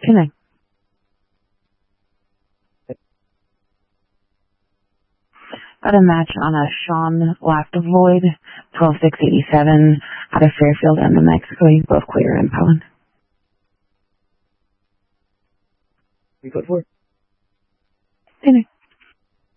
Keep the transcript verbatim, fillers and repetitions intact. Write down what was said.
Connect. Got a match on a Sean Laftovoid, twelve six eighty-seven, out of Fairfield and New Mexico. You both clear impound. We put four. Connect.